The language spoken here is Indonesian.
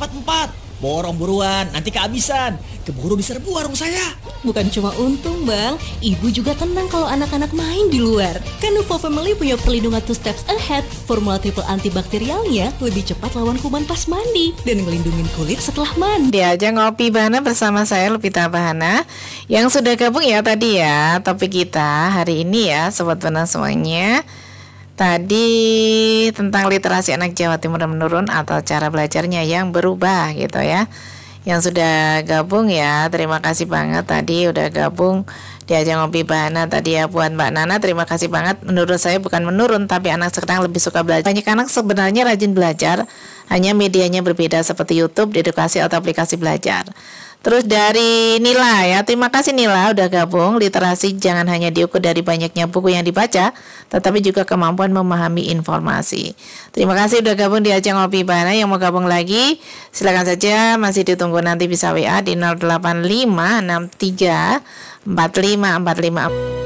dapat 4. Borong buruan, nanti kehabisan. Keburu diserbu warung saya. Bukan cuma untung bang, ibu juga tenang kalau anak-anak main di luar. Kan Nuvo Family punya perlindungan 2 steps ahead. Formula triple antibakterialnya lebih cepat lawan kuman pas mandi dan ngelindungin kulit setelah mandi. Diajak ngopi Bahana bersama saya Lupita Bahana. Yang sudah gabung ya tadi ya topik kita hari ini ya Sobat Bahana semuanya. Tadi tentang literasi anak Jawa Timur yang menurun atau cara belajarnya yang berubah gitu ya. Yang sudah gabung ya, terima kasih banget tadi udah gabung diajak ngopi Bahana tadi ya buat Mbak Nana, terima kasih banget. Menurut saya bukan menurun tapi anak sekarang lebih suka belajar. Banyak anak sebenarnya rajin belajar, hanya medianya berbeda seperti YouTube, edukasi atau aplikasi belajar. Terus dari Nila ya, terima kasih Nila udah gabung. Literasi jangan hanya diukur dari banyaknya buku yang dibaca, tetapi juga kemampuan memahami informasi. Terima kasih udah gabung di Ajang Ngopi Bahana. Yang mau gabung lagi, silakan saja, masih ditunggu, nanti bisa WA di 085634545.